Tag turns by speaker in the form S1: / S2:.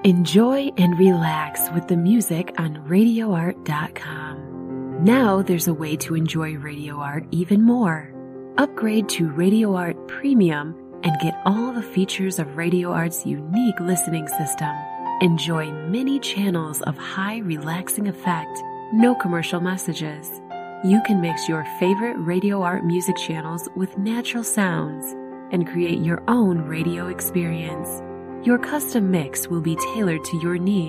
S1: Enjoy and relax with the music on RadioArt.com. Now there's a way to enjoy Radio Art even more. Upgrade to Radio Art Premium and get all the features of Radio Art's unique listening system. Enjoy many channels of high relaxing effect, no commercial messages. You can mix your favorite Radio Art music channels with natural sounds and create your own radio experience. Your custom mix will be tailored to your needs.